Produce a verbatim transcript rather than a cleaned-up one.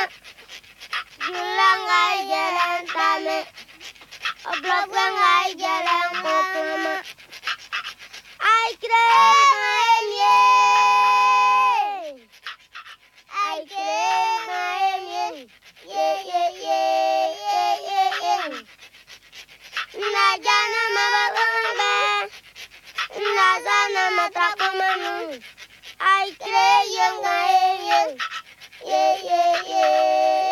Julangai jalan tane, oblokangai jalan mokama. Ai krem ye, ai krem ye, ye ye ye ye ye ye. Na jana mabagamba, na jana matakamanu. Ai krem ye ye ye ye ye.